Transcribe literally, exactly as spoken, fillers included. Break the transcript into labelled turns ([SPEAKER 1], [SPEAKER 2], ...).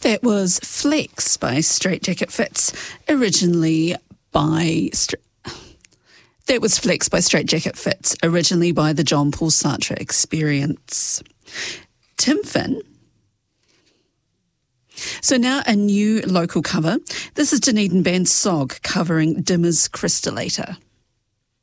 [SPEAKER 1] That was Flex by Straight Jacket Fits, originally by... St- that was Flex by Straight Jacket Fits, originally by the John Paul Sartre Experience. Tim Finn. So now a new local cover. This is Dunedin band Sog covering Dimmer's Crystallator.